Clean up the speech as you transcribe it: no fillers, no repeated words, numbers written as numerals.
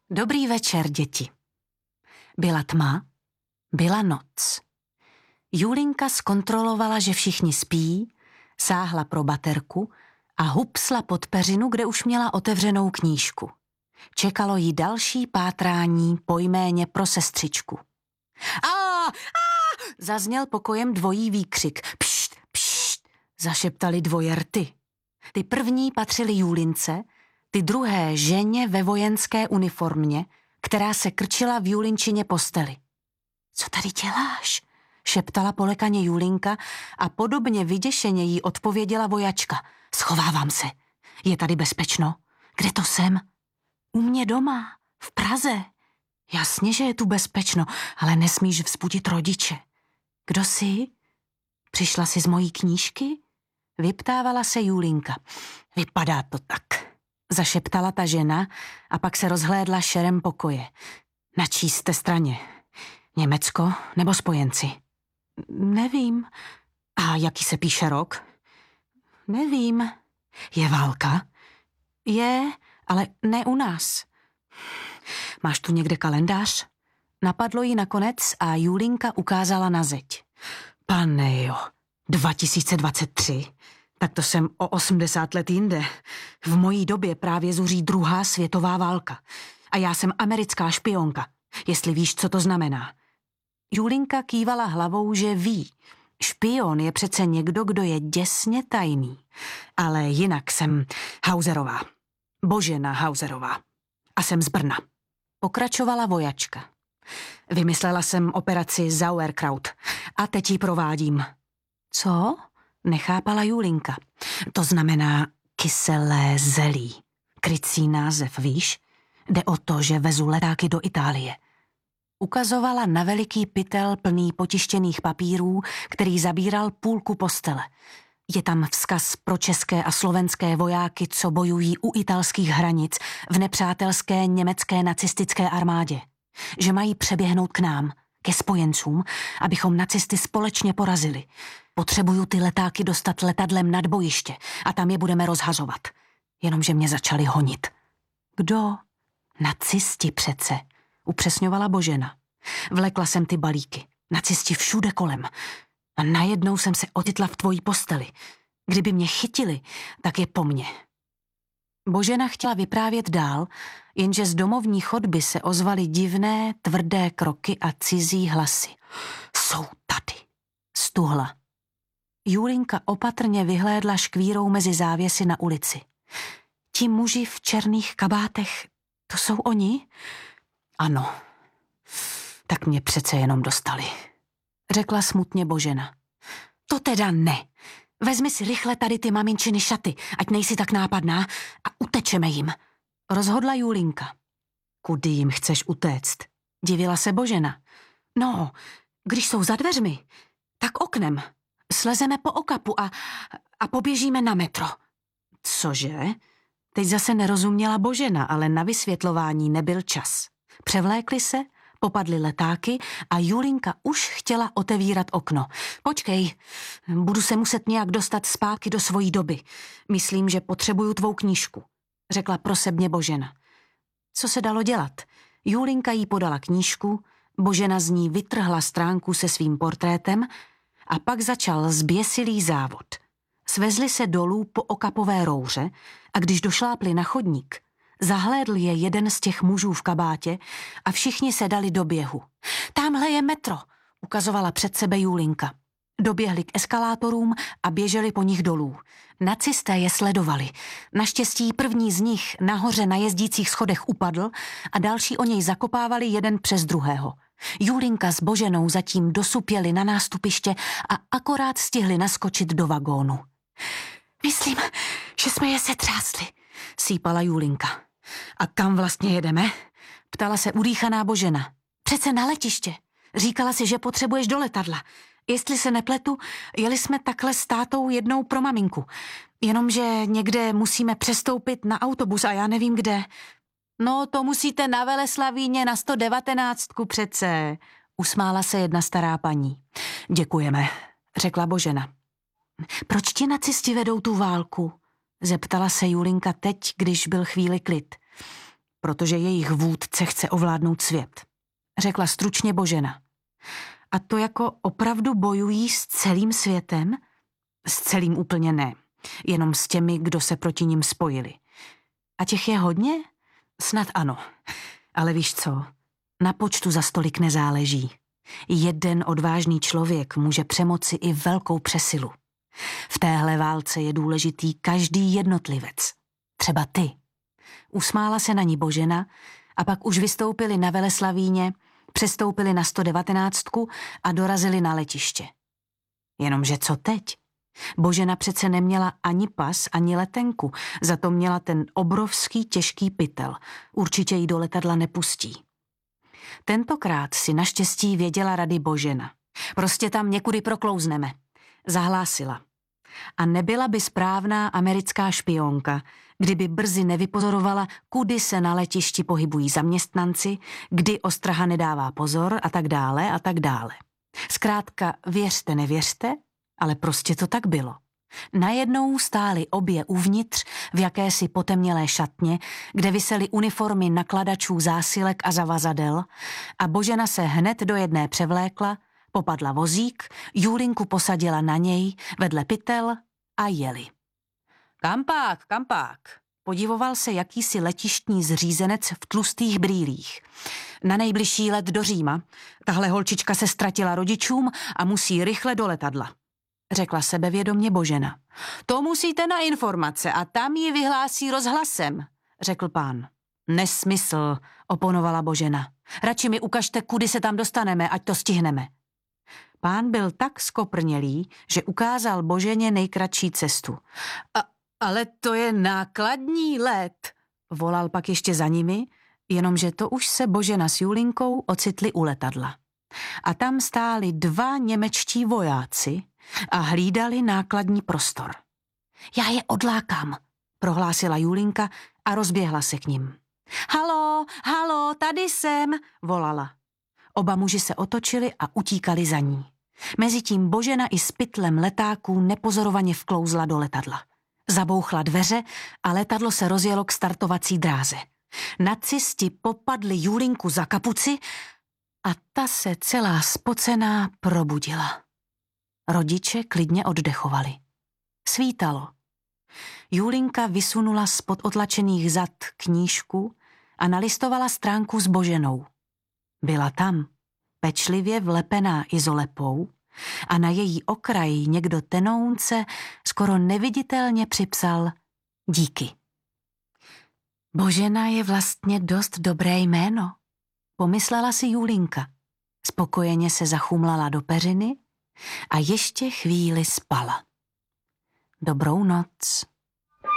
Dobrý večer, děti. Byla tma, byla noc. Julinka zkontrolovala, že všichni spí, sáhla pro baterku a hupsla pod peřinu, kde už měla otevřenou knížku. Čekalo jí další pátrání po jméně pro sestřičku. Zazněl pokojem dvojí výkřik. Pšt, pšt, zašeptali dvoje rty. Ty první patřily Julince, ty druhé ženě ve vojenské uniformě, která se krčila v Julinčině posteli. Co tady děláš? Šeptala polekaně Julinka a podobně vyděšeně jí odpověděla vojačka. Schovávám se. Je tady bezpečno. Kde to jsem? U mě doma, v Praze. Jasně, že je tu bezpečno, ale nesmíš vzbudit rodiče. Kdo jsi? Přišla jsi z mojí knížky? Vyptávala se Julinka. Vypadá to tak, zašeptala ta žena a pak se rozhlédla šerem pokoje. Na čí jste straně? Německo nebo spojenci? Nevím. A jaký se píše rok? Nevím. Je válka? Je, ale ne u nás. Máš tu někde kalendář? Napadlo jí nakonec a Julinka ukázala na zeď. Panejo, 2023. Tak to jsem o 80 let jinde. V mojí době právě zuří 2. světová válka. A já jsem americká špionka, jestli víš, co to znamená. Julinka kývala hlavou, že ví. Špion je přece někdo, kdo je děsně tajný. Ale jinak jsem Hauserová. Božena Hauserová. A jsem z Brna. Pokračovala vojačka. Vymyslela jsem operaci Sauerkraut a teď ji provádím. Co? Nechápala Julinka. To znamená kyselé zelí. Krycí název, víš? Jde o to, že vezu letáky do Itálie. Ukazovala na veliký pytel plný potištěných papírů, který zabíral půlku postele. Je tam vzkaz pro české a slovenské vojáky, co bojují u italských hranic v nepřátelské německé nacistické armádě. Že mají přeběhnout k nám, ke spojencům, abychom nacisty společně porazili. Potřebuju ty letáky dostat letadlem nad bojiště a tam je budeme rozhazovat. Jenomže mě začali honit. Kdo? Nacisti přece, upřesňovala Božena. Vlekla jsem ty balíky. Nacisti všude kolem. A najednou jsem se ocitla v tvojí posteli. Kdyby mě chytili, tak je po mně. Božena chtěla vyprávět dál, jenže z domovní chodby se ozvaly divné, tvrdé kroky a cizí hlasy. Jsou tady. Stuhla. Julinka opatrně vyhlédla škvírou mezi závěsy na ulici. Ti muži v černých kabátech, to jsou oni? Ano. Tak mě přece jenom dostali, řekla smutně Božena. To teda ne. Vezmi si rychle tady ty maminčiny šaty, ať nejsi tak nápadná a utečeme jim, rozhodla Julinka. Kudy jim chceš utéct? Divila se Božena. No, když jsou za dveřmi, tak oknem. Slezeme po okapu a poběžíme na metro. Cože? Teď zase nerozuměla Božena, ale na vysvětlování nebyl čas. Převlékli se, popadly letáky a Julinka už chtěla otevírat okno. Počkej, budu se muset nějak dostat zpátky do svojí doby. Myslím, že potřebuju tvou knížku, řekla prosebně Božena. Co se dalo dělat? Julinka jí podala knížku, Božena z ní vytrhla stránku se svým portrétem a pak začal zběsilý závod. Svezli se dolů po okapové rouře a když došlápli na chodník, zahlédl je jeden z těch mužů v kabátě a všichni se dali do běhu. Tamhle je metro, ukazovala před sebe Julinka. Doběhli k eskalátorům a běželi po nich dolů. Nacisté je sledovali. Naštěstí první z nich nahoře na jezdících schodech upadl a další o něj zakopávali jeden přes druhého. Julinka s Boženou zatím dosupěli na nástupiště a akorát stihli naskočit do vagónu. Myslím, že jsme je setřásli, sýpala Julinka. A kam vlastně jedeme? Ptala se udýchaná Božena. Přece na letiště. Říkala si, že potřebuješ do letadla. Jestli se nepletu, jeli jsme takhle s tátou jednou pro maminku. Jenomže někde musíme přestoupit na autobus a já nevím kde. No, to musíte na Veleslavíně na 119 přece, usmála se jedna stará paní. Děkujeme, řekla Božena. Proč ti nacisti vedou tu válku? Zeptala se Julinka teď, když byl chvíli klid. protože jejich vůdce chce ovládnout svět, řekla stručně Božena. A to jako opravdu bojují s celým světem? S celým úplně ne, jenom s těmi, kdo se proti nim spojili. A těch je hodně? Snad ano. Ale víš co? Na počtu za stolik nezáleží. Jeden odvážný člověk může přemoci i velkou přesilu. V téhle válce je důležitý každý jednotlivec. Třeba ty. Usmála se na ní Božena a pak už vystoupili na Veleslavíně, přestoupili na 119 a dorazili na letiště. Jenomže co teď? Božena přece neměla ani pas, ani letenku, za to měla ten obrovský těžký pytel. Určitě jí do letadla nepustí. Tentokrát si naštěstí věděla rady Božena. Prostě tam někudy proklouzneme, zahlásila. A nebyla by správná americká špionka, kdyby brzy nevypozorovala, kudy se na letišti pohybují zaměstnanci, kdy ostraha nedává pozor a tak dále a tak dále. Zkrátka, věřte, nevěřte, ale prostě to tak bylo. Najednou stály obě uvnitř v jakési potemnělé šatně, kde visely uniformy nakladačů zásilek a zavazadel a Božena se hned do jedné převlékla, popadla vozík, Julinku posadila na něj, vedle pytel a jeli. Kampák, kampák, podivoval se jakýsi letištní zřízenec v tlustých brýlích. Na nejbližší let do Říma. Tahle holčička se ztratila rodičům a musí rychle do letadla, řekla sebevědomě Božena. To musíte na informace a tam ji vyhlásí rozhlasem, řekl pán. Nesmysl, oponovala Božena. Radši mi ukažte, kudy se tam dostaneme, ať to stihneme. Pán byl tak skoprnělý, že ukázal Boženě nejkratší cestu. Ale to je nákladní let, volal pak ještě za nimi, jenomže to už se Božena s Julinkou ocitli u letadla. A tam stáli 2 němečtí vojáci a hlídali nákladní prostor. Já je odlákám, prohlásila Julinka a rozběhla se k nim. Halo, halo, tady jsem, volala. Oba muži se otočili a utíkali za ní. Mezitím Božena i s pytlem letáků nepozorovaně vklouzla do letadla. Zabouchla dveře a letadlo se rozjelo k startovací dráze. Nacisti popadli Julinku za kapuci a ta se celá spocená probudila. Rodiče klidně oddechovali. Svítalo. Julinka vysunula spod otlačených zad knížku a nalistovala stránku s Boženou. Byla tam, pečlivě vlepená izolepou, a na její okraji někdo tenounce skoro neviditelně připsal díky. Božena je vlastně dost dobré jméno, pomyslela si Julinka. Spokojeně se zachumlala do peřiny a ještě chvíli spala. Dobrou noc.